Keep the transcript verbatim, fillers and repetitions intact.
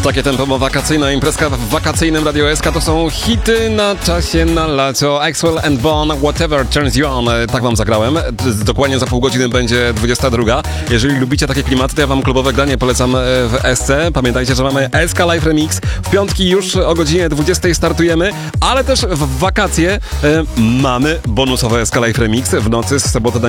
Takie tempo wakacyjna imprezka w wakacyjnym Radio S K to są hity na czasie, na lato. Axwell and Bone, Whatever Turns You On. Tak wam zagrałem. Dokładnie za pół godziny będzie dwudziesta druga. Jeżeli lubicie takie klimaty, to ja wam klubowe granie polecam w S C. Pamiętajcie, że mamy S K Live Remix. W piątki już o godzinie dwudziestej startujemy, ale też w wakacje y, mamy bonusowe S K Live Remix w nocy z soboty na